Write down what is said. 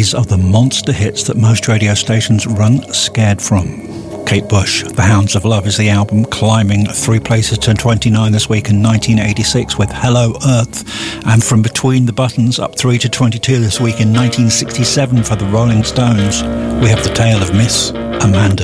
These are the monster hits that most radio stations run scared from. Kate Bush, The Hounds of Love is the album, climbing 3 places to 29 this week in 1986 with Hello Earth, and from Between the Buttons up 3 to 22 this week in 1967 for the Rolling Stones, we have the tale of Miss Amanda.